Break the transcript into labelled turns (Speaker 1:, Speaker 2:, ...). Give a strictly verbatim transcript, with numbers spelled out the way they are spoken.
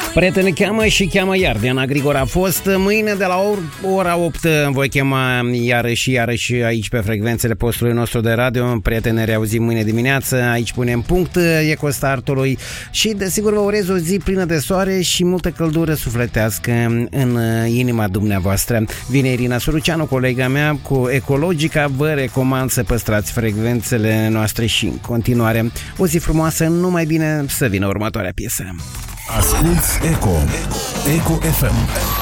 Speaker 1: Prieteni, cheamă și cheamă iar. Diana Grigor a fost. Mâine de la ora opt voi chema iarăși și iarăși aici pe frecvențele postului nostru de radio. Prieteni, ne reauzim mâine dimineață. Aici punem punct Ecostartului și desigur vă urez o zi plină de soare și multă căldură sufletească în inima dumneavoastră. Vine Irina Suruceanu, colega mea, cu Ecologica. Vă recomand să păstrați frecvențele noastre și în continuare. O zi frumoasă, numai bine, să vină următoarea piesă.
Speaker 2: Asculți Eco, Eco F M.